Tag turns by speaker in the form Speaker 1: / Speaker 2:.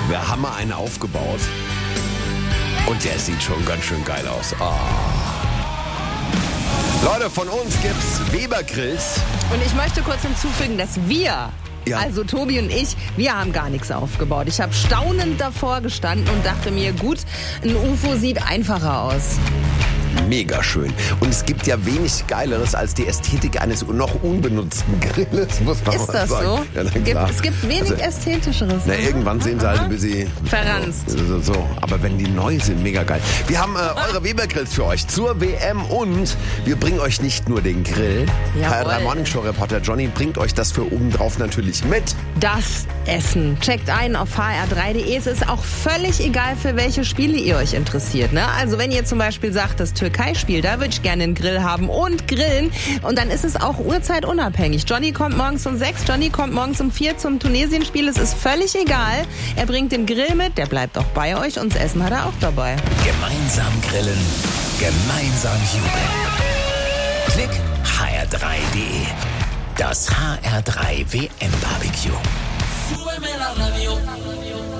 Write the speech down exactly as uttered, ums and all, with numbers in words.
Speaker 1: Wir haben mal einen aufgebaut. Und der sieht schon ganz schön geil aus. Oh. Leute, von uns gibt's Weber Grills.
Speaker 2: Und ich möchte kurz hinzufügen, dass wir, ja. also Tobi und ich, wir haben gar nichts aufgebaut. Ich habe staunend davor gestanden und dachte mir, gut, ein U F O sieht einfacher aus.
Speaker 1: Mega schön. Und es gibt ja wenig Geileres als die Ästhetik eines noch unbenutzten Grilles, muss man
Speaker 2: Ist
Speaker 1: mal
Speaker 2: das
Speaker 1: sagen.
Speaker 2: so?
Speaker 1: Ja,
Speaker 2: gibt, es gibt wenig also, Ästhetischeres.
Speaker 1: Na, irgendwann sehen sie halt ein bisschen
Speaker 2: verranzt.
Speaker 1: So, so. Aber wenn die neu sind, mega geil. Wir haben äh, eure Weber-Grills für euch zur W M und wir bringen euch nicht nur den Grill. H R drei Morning Show Reporter Johnny bringt euch das für obendrauf natürlich mit.
Speaker 2: Das Essen. Checkt ein auf h r drei punkt d e. Es ist auch völlig egal, für welche Spiele ihr euch interessiert. Ne? Also wenn ihr zum Beispiel sagt, das Türkei-Spiel, da würde ich gerne einen Grill haben und grillen. Und dann ist es auch uhrzeitunabhängig. Johnny kommt morgens um sechs, Johnny kommt morgens um vier zum Tunesien-Spiel. Es ist völlig egal. Er bringt den Grill mit, der bleibt auch bei euch und das Essen hat er auch dabei.
Speaker 3: Gemeinsam grillen, gemeinsam jubeln. Klick h r drei punkt d e. Das H R drei W M Barbecue.